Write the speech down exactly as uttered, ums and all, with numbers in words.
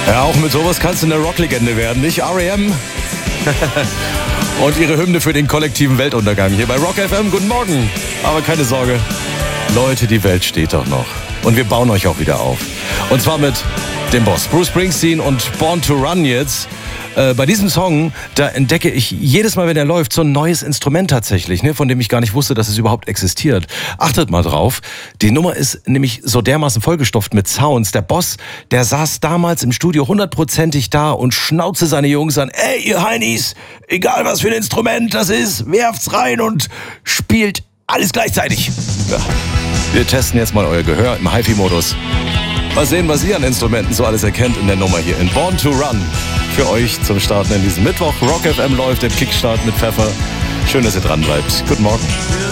Ja, auch mit sowas kannst du eine Rocklegende werden, nicht? R E M und ihre Hymne für den kollektiven Weltuntergang hier bei Rock F M. Guten Morgen. Aber keine Sorge, Leute, die Welt steht doch noch. Und wir bauen euch auch wieder auf. Und zwar mit dem Boss Bruce Springsteen und Born to Run jetzt. Äh, bei diesem Song, da entdecke ich jedes Mal, wenn er läuft, so ein neues Instrument tatsächlich, ne, von dem ich gar nicht wusste, dass es überhaupt existiert. Achtet mal drauf. Die Nummer ist nämlich so dermaßen vollgestopft mit Sounds. Der Boss, der saß damals im Studio hundertprozentig da und schnauzte seine Jungs an. Ey, ihr Heinis, egal was für ein Instrument das ist, werft's rein und spielt alles gleichzeitig. Ja. Wir testen jetzt mal euer Gehör im HiFi-Modus. Mal sehen, was ihr an Instrumenten so alles erkennt in der Nummer hier in Born to Run. Für euch zum Starten in diesem Mittwoch. Rock F M läuft im Kickstart mit Pfeffer. Schön, dass ihr dran bleibt. Guten Morgen.